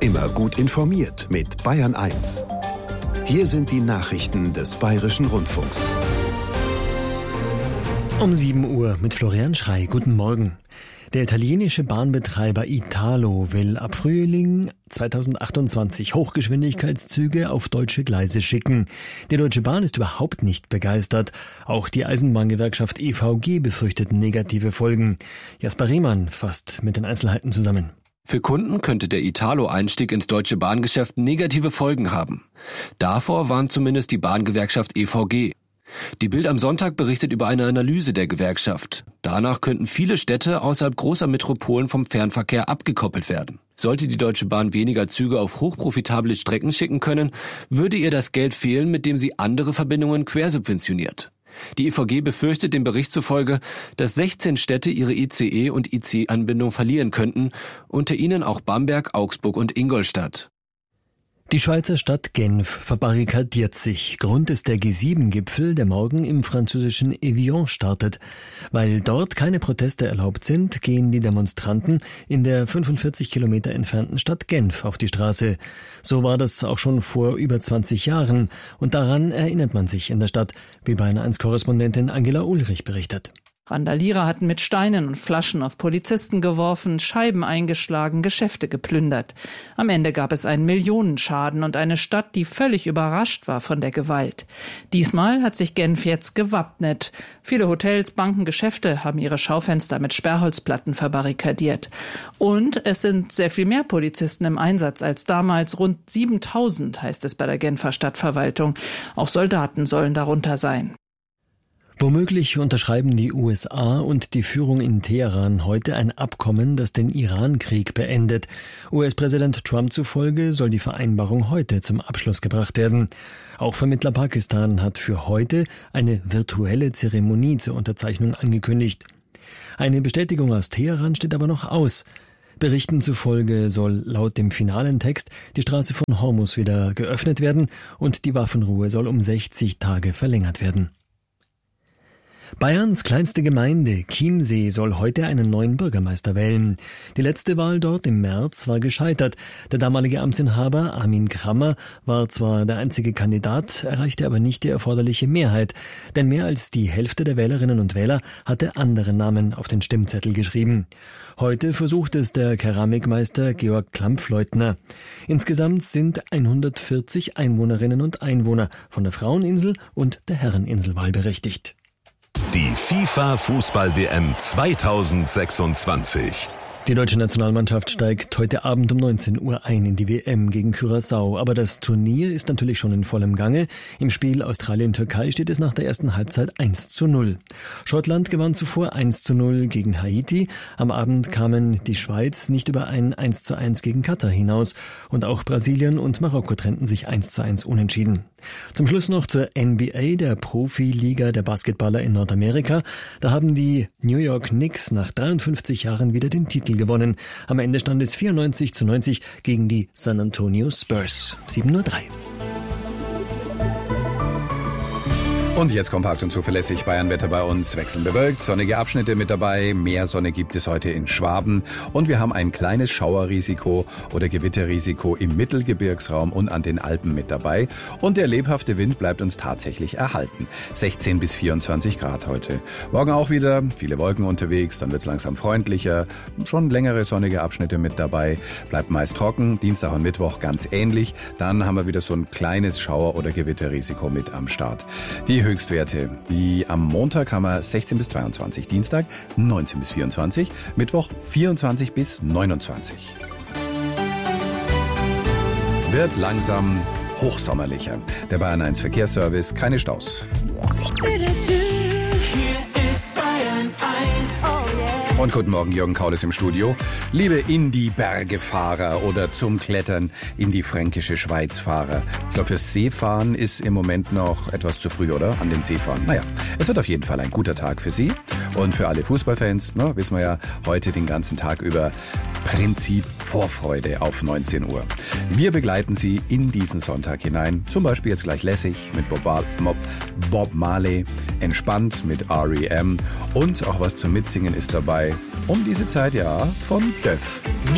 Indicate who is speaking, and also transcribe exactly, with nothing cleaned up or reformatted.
Speaker 1: Immer gut informiert mit Bayern eins. Hier sind die Nachrichten des Bayerischen Rundfunks.
Speaker 2: Um sieben Uhr mit Florian Schrey. Guten Morgen. Der italienische Bahnbetreiber Italo will ab Frühling zweitausendachtundzwanzig Hochgeschwindigkeitszüge auf deutsche Gleise schicken. Die Deutsche Bahn ist überhaupt nicht begeistert. Auch die Eisenbahngewerkschaft E V G befürchtet negative Folgen. Jasper Riemann fasst mit den Einzelheiten zusammen.
Speaker 3: Für Kunden könnte der Italo-Einstieg ins deutsche Bahngeschäft negative Folgen haben. Davor warnt zumindest die Bahngewerkschaft E V G. Die Bild am Sonntag berichtet über eine Analyse der Gewerkschaft. Danach könnten viele Städte außerhalb großer Metropolen vom Fernverkehr abgekoppelt werden. Sollte die Deutsche Bahn weniger Züge auf hochprofitable Strecken schicken können, würde ihr das Geld fehlen, mit dem sie andere Verbindungen quersubventioniert. Die E V G befürchtet dem Bericht zufolge, dass sechzehn Städte ihre I C E- und I C E-Anbindung verlieren könnten, unter ihnen auch Bamberg, Augsburg und Ingolstadt.
Speaker 2: Die Schweizer Stadt Genf verbarrikadiert sich. Grund ist der G sieben Gipfel, der morgen im französischen Evian startet. Weil dort keine Proteste erlaubt sind, gehen die Demonstranten in der fünfundvierzig Kilometer entfernten Stadt Genf auf die Straße. So war das auch schon vor über zwanzig Jahren. Und daran erinnert man sich in der Stadt, wie Bayern eins Korrespondentin Angela Ulrich berichtet.
Speaker 4: Randalierer hatten mit Steinen und Flaschen auf Polizisten geworfen, Scheiben eingeschlagen, Geschäfte geplündert. Am Ende gab es einen Millionenschaden und eine Stadt, die völlig überrascht war von der Gewalt. Diesmal hat sich Genf jetzt gewappnet. Viele Hotels, Banken, Geschäfte haben ihre Schaufenster mit Sperrholzplatten verbarrikadiert. Und es sind sehr viel mehr Polizisten im Einsatz als damals. Rund siebentausend heißt es bei der Genfer Stadtverwaltung. Auch Soldaten sollen darunter sein.
Speaker 2: Womöglich unterschreiben die U S A und die Führung in Teheran heute ein Abkommen, das den Iran-Krieg beendet. U S-Präsident Trump zufolge soll die Vereinbarung heute zum Abschluss gebracht werden. Auch Vermittler Pakistan hat für heute eine virtuelle Zeremonie zur Unterzeichnung angekündigt. Eine Bestätigung aus Teheran steht aber noch aus. Berichten zufolge soll laut dem finalen Text die Straße von Hormuz wieder geöffnet werden und die Waffenruhe soll um sechzig Tage verlängert werden. Bayerns kleinste Gemeinde, Chiemsee, soll heute einen neuen Bürgermeister wählen. Die letzte Wahl dort im März war gescheitert. Der damalige Amtsinhaber Armin Krammer war zwar der einzige Kandidat, erreichte aber nicht die erforderliche Mehrheit. Denn mehr als die Hälfte der Wählerinnen und Wähler hatte andere Namen auf den Stimmzettel geschrieben. Heute versucht es der Keramikmeister Georg Klampfleutner. Insgesamt sind hundertvierzig Einwohnerinnen und Einwohner von der Fraueninsel und der Herreninsel wahlberechtigt.
Speaker 1: Die FIFA-Fußball-W M zweitausendsechsundzwanzig.
Speaker 2: Die deutsche Nationalmannschaft steigt heute Abend um neunzehn Uhr ein in die W M gegen Curaçao. Aber das Turnier ist natürlich schon in vollem Gange. Im Spiel Australien-Türkei steht es nach der ersten Halbzeit eins zu null. Schottland gewann zuvor eins zu null gegen Haiti. Am Abend kamen die Schweiz nicht über ein eins zu eins gegen Katar hinaus. Und auch Brasilien und Marokko trennten sich eins zu eins unentschieden. Zum Schluss noch zur N B A, der Profiliga der Basketballer in Nordamerika. Da haben die New York Knicks nach dreiundfünfzig Jahren wieder den Titel gewonnen. Am Ende stand es vierundneunzig zu neunzig gegen die San Antonio Spurs. sieben Uhr drei.
Speaker 5: Und jetzt kompakt und zuverlässig Bayernwetter bei uns. Wechselnd bewölkt, sonnige Abschnitte mit dabei. Mehr Sonne gibt es heute in Schwaben. Und wir haben ein kleines Schauerrisiko oder Gewitterrisiko im Mittelgebirgsraum und an den Alpen mit dabei. Und der lebhafte Wind bleibt uns tatsächlich erhalten. sechzehn bis vierundzwanzig Grad heute. Morgen auch wieder viele Wolken unterwegs, dann wird es langsam freundlicher. Schon längere sonnige Abschnitte mit dabei. Bleibt meist trocken. Dienstag und Mittwoch ganz ähnlich. Dann haben wir wieder so ein kleines Schauer- oder Gewitterrisiko mit am Start. Die Höchstwerte. Wie am Montag haben wir sechzehn bis zweiundzwanzig, Dienstag neunzehn bis vierundzwanzig, Mittwoch vierundzwanzig bis neunundzwanzig. Wird langsam hochsommerlicher. Der Bayern eins Verkehrsservice, keine Staus. Und guten Morgen, Jürgen Kaules im Studio. Liebe in die Berge Fahrer oder zum Klettern in die fränkische Schweiz Fahrer. Ich glaube, fürs Seefahren ist im Moment noch etwas zu früh, oder? An den Seefahren. Naja, es wird auf jeden Fall ein guter Tag für Sie. Und für alle Fußballfans, na, wissen wir ja, heute den ganzen Tag über Prinzip Vorfreude auf neunzehn Uhr. Wir begleiten Sie in diesen Sonntag hinein. Zum Beispiel jetzt gleich lässig mit Bob, Bob Marley, entspannt mit R E M und auch was zum Mitsingen ist dabei. Um diese Zeit ja von Döff.